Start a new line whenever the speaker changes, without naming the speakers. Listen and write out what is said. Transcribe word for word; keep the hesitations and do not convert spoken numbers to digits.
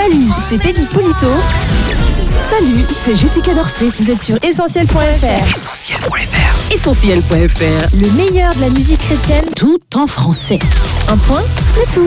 Salut, c'est Baby Polito. Salut, c'est Jessica Dorset. Vous êtes sur essentiel point f r.
essentiel point f r. essentiel point f r.
Le meilleur de la musique chrétienne, tout en français. Un point, c'est tout.